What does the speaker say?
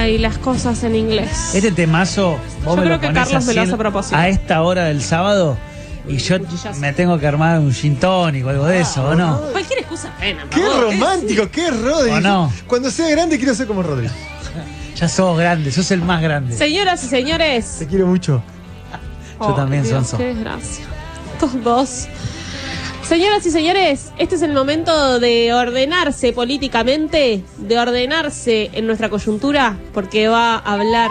Ay, las cosas en inglés. Este temazo, vos Yo me creo lo que ponés Carlos me lo así hace a propósito. a esta hora del sábado y yo me tengo que armar un gin tonic o algo de eso, ¿o no? Cualquier excusa pena. Qué romántico, qué Rodri. ¿O no? Cuando sea grande quiero ser como Rodri. Ya sos grande, sos el más grande. Señoras y señores. Te quiero mucho. Yo también, Dios, Sonso. qué desgracia. Estos dos. Señoras y señores, este es el momento de ordenarse políticamente, de ordenarse en nuestra coyuntura, porque va a hablar